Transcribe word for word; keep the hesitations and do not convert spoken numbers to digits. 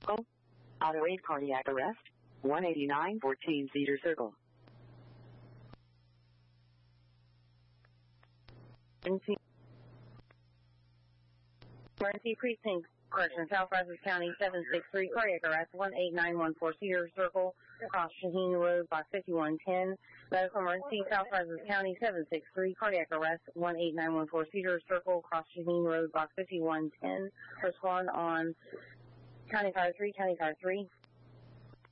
Oh, auto aid cardiac arrest, one eighty-nine fourteen Cedar Circle. Emergency, emergency precinct, correction, South Brazos County, seven six three, cardiac arrest, one eight nine one four Cedar Circle, across Shaheen Road, box fifty-one ten. Medical emergency, South Brazos County, seven six three, cardiac arrest, one eight nine one four Cedar Circle, across Shaheen Road, box fifty-one ten. Respond on County Fire three, County Fire three.